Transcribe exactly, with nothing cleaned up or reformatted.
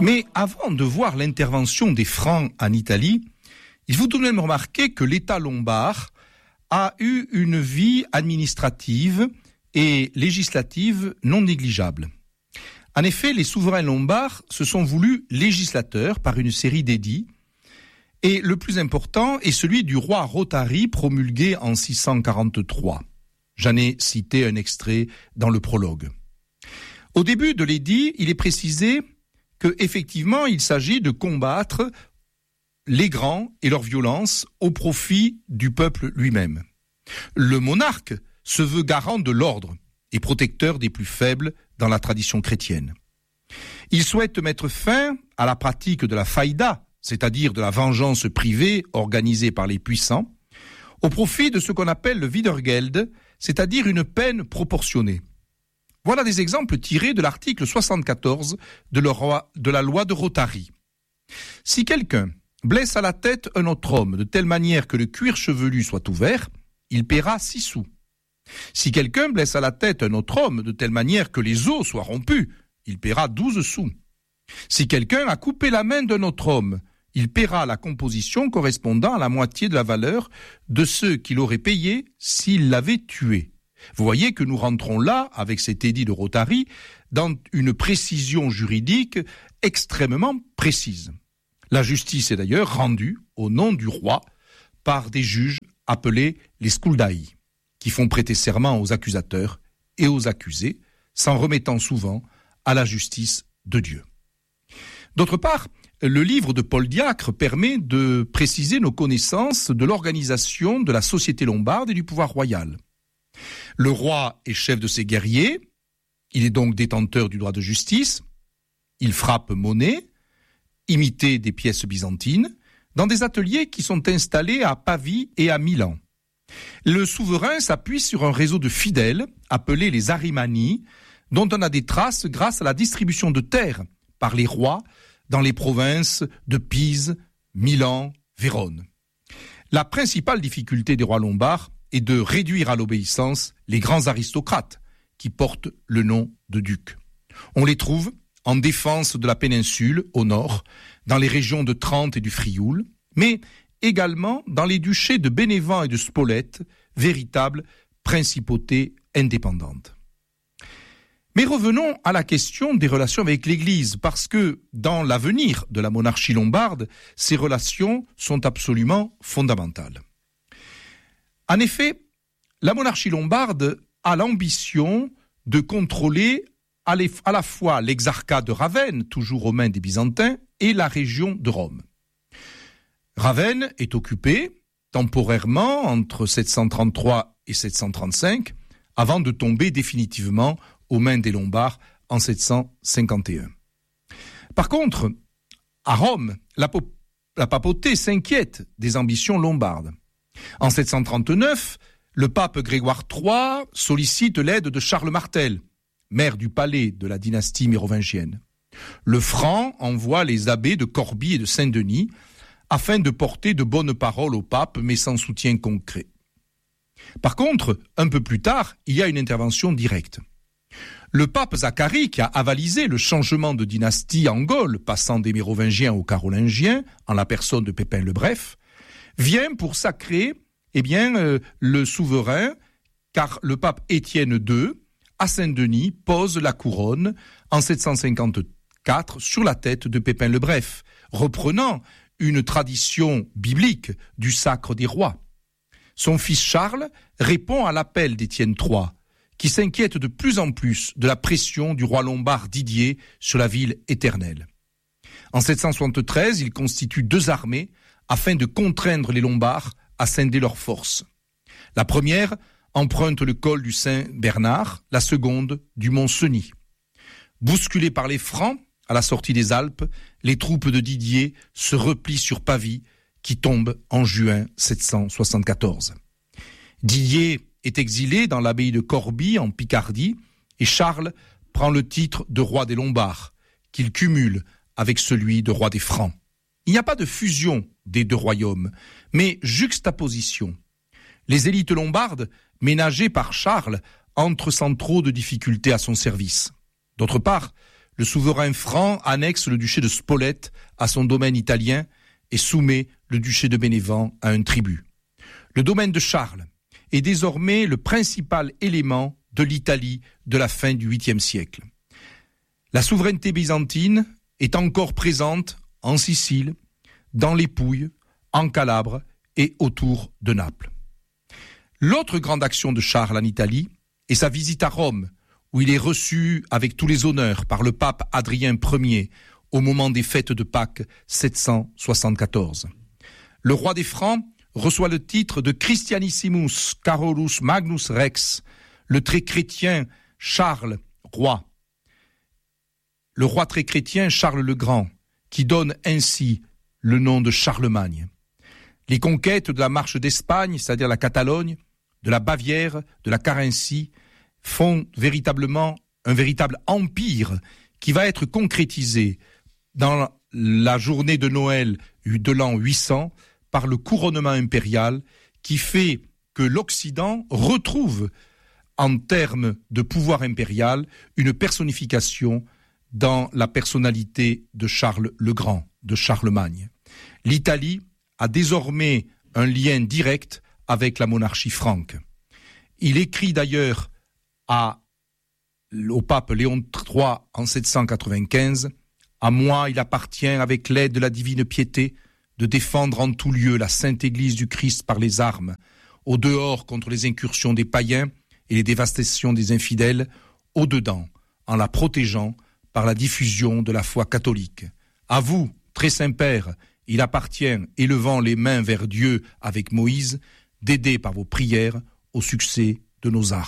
Mais avant de voir l'intervention des Francs en Italie, il faut tout de même remarquer que l'État lombard a eu une vie administrative et législative non négligeable. En effet, les souverains lombards se sont voulus législateurs par une série d'édits, et le plus important est celui du roi Rothari promulgué en six cent quarante-trois. J'en ai cité un extrait dans le prologue. Au début de l'édit, il est précisé que, effectivement, il s'agit de combattre les grands et leur violence au profit du peuple lui-même. Le monarque se veut garant de l'ordre et protecteur des plus faibles dans la tradition chrétienne. Il souhaite mettre fin à la pratique de la faïda, c'est-à-dire de la vengeance privée organisée par les puissants, au profit de ce qu'on appelle le Wiedergeld, c'est-à-dire une peine proportionnée. Voilà des exemples tirés de l'article soixante-quatorze de, le roi, de la loi de Rothari. Si quelqu'un blesse à la tête un autre homme de telle manière que le cuir chevelu soit ouvert, il paiera six sous. Si quelqu'un blesse à la tête un autre homme de telle manière que les os soient rompus, il paiera douze sous. Si quelqu'un a coupé la main d'un autre homme, il paiera la composition correspondant à la moitié de la valeur de ceux qu'il aurait payé s'il l'avait tué. Vous voyez que nous rentrons là, avec cet édit de Rothari, dans une précision juridique extrêmement précise. La justice est d'ailleurs rendue au nom du roi par des juges appelés les skuldai, qui font prêter serment aux accusateurs et aux accusés, s'en remettant souvent à la justice de Dieu. D'autre part, le livre de Paul Diacre permet de préciser nos connaissances de l'organisation de la société lombarde et du pouvoir royal. Le roi est chef de ses guerriers, il est donc détenteur du droit de justice, il frappe monnaie, imité des pièces byzantines, dans des ateliers qui sont installés à Pavie et à Milan. Le souverain s'appuie sur un réseau de fidèles, appelés les Arimani, dont on a des traces grâce à la distribution de terres par les rois dans les provinces de Pise, Milan, Vérone. La principale difficulté des rois lombards est de réduire à l'obéissance les grands aristocrates qui portent le nom de ducs. On les trouve en défense de la péninsule, au nord, dans les régions de Trente et du Frioul, mais également dans les duchés de Bénévent et de Spolète, véritables principautés indépendantes. Mais revenons à la question des relations avec l'Église, parce que dans l'avenir de la monarchie lombarde, ces relations sont absolument fondamentales. En effet, la monarchie lombarde a l'ambition de contrôler à la fois l'exarcat de Ravenne, toujours aux mains des Byzantins, et la région de Rome. Ravenne est occupée temporairement entre sept cent trente-trois et sept cent trente-cinq, avant de tomber définitivement aux mains des Lombards en sept cent cinquante et un. Par contre, à Rome, la, po- la papauté s'inquiète des ambitions lombardes. En sept cent trente-neuf, le pape Grégoire trois sollicite l'aide de Charles Martel, maire du palais de la dynastie mérovingienne. Le Franc envoie les abbés de Corbie et de Saint-Denis afin de porter de bonnes paroles au pape, mais sans soutien concret. Par contre, un peu plus tard, il y a une intervention directe. Le pape Zacharie, qui a avalisé le changement de dynastie en Gaule, passant des Mérovingiens aux Carolingiens, en la personne de Pépin le Bref, vient pour sacrer eh bien, euh, le souverain, car le pape Étienne deux, à Saint-Denis, pose la couronne en sept cent cinquante-quatre sur la tête de Pépin le Bref, reprenant une tradition biblique du sacre des rois. Son fils Charles répond à l'appel d'Étienne trois, qui s'inquiète de plus en plus de la pression du roi lombard Didier sur la ville éternelle. En sept cent soixante-treize, il constitue deux armées afin de contraindre les Lombards à scinder leurs forces. La première emprunte le col du Saint-Bernard, la seconde du mont Cenis. Bousculés par les Francs, à la sortie des Alpes, les troupes de Didier se replient sur Pavie, qui tombe en juin sept cent soixante-quatorze. Didier est exilé dans l'abbaye de Corbie, en Picardie, et Charles prend le titre de roi des Lombards, qu'il cumule avec celui de roi des Francs. Il n'y a pas de fusion des deux royaumes, mais juxtaposition. Les élites lombardes, ménagées par Charles, entrent sans trop de difficultés à son service. D'autre part, le souverain franc annexe le duché de Spolète à son domaine italien et soumet le duché de Bénévent à un tribut. Le domaine de Charles est désormais le principal élément de l'Italie de la fin du huitième siècle. La souveraineté byzantine est encore présente en Sicile, dans les Pouilles, en Calabre et autour de Naples. L'autre grande action de Charles en Italie est sa visite à Rome, où il est reçu avec tous les honneurs par le pape Adrien Ier au moment des fêtes de Pâques sept cent soixante-quatorze. Le roi des Francs reçoit le titre de Christianissimus Carolus Magnus Rex, le très chrétien Charles, roi. Le roi très chrétien Charles le Grand, qui donne ainsi le nom de Charlemagne. Les conquêtes de la Marche d'Espagne, c'est-à-dire la Catalogne, de la Bavière, de la Carinthie, font véritablement un véritable empire qui va être concrétisé dans la journée de Noël de l'an huit cents par le couronnement impérial qui fait que l'Occident retrouve en termes de pouvoir impérial une personnification dans la personnalité de Charles le Grand, de Charlemagne. L'Italie a désormais un lien direct avec la monarchie franque. Il écrit d'ailleurs à, au pape Léon trois en sept cent quatre-vingt-quinze « À moi il appartient, avec l'aide de la divine piété, de défendre en tout lieu la sainte Église du Christ par les armes, au dehors contre les incursions des païens et les dévastations des infidèles, au dedans, en la protégeant par la diffusion de la foi catholique. À vous, très saint Père, il appartient, élevant les mains vers Dieu avec Moïse, d'aider par vos prières au succès de nos armes. »